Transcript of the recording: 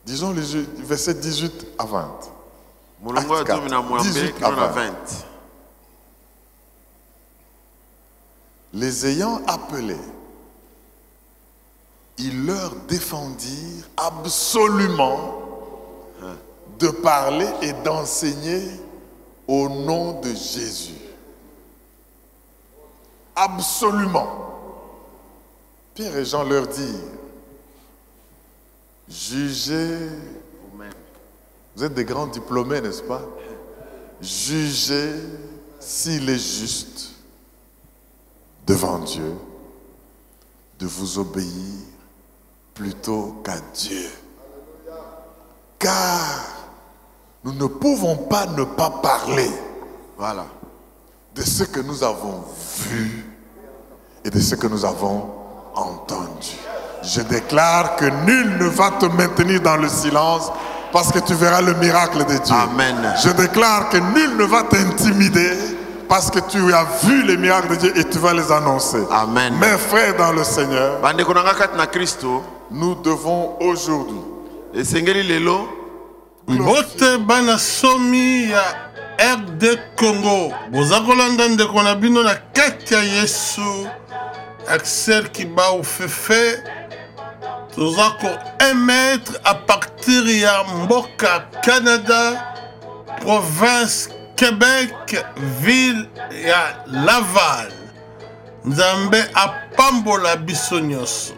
Disons les versets 18 à 20. Mulungu Acte 4, atumi na mwambe 18 kino na à 20. Les ayant appelés, ils leur défendirent absolument de parler et d'enseigner au nom de Jésus. Absolument. Pierre et Jean leur dirent, jugez, vous êtes des grands diplômés, n'est-ce pas? Jugez s'il est juste devant Dieu de vous obéir plutôt qu'à Dieu. Car nous ne pouvons pas ne pas parler, voilà, de ce que nous avons vu et de ce que nous avons entendu. Je déclare que nul ne va te maintenir dans le silence parce que tu verras le miracle de Dieu. Amen. Je déclare que nul ne va t'intimider parce que tu as vu les miracles de Dieu et tu vas les annoncer. Amen. Mes frères dans le Seigneur, Bandeko nanga kati na Kristo, nous devons aujourd'hui esengeli lelo Bote bana somi ya RD Congo. Boza kolanda ndeko na bino na kati ya Yesu. Axel Kibao Fefe. Toza ko émettre à partir ya Mboka Canada, province Québec, ville ya Laval. Nzambe apambola biso nyonso.